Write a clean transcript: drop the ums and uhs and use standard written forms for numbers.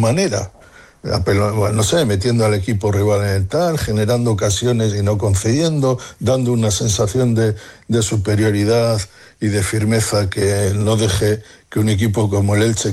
manera. No sé, metiendo al equipo rival en el tal, generando ocasiones y no concediendo, dando una sensación de superioridad y de firmeza que no deje que un equipo como el Elche,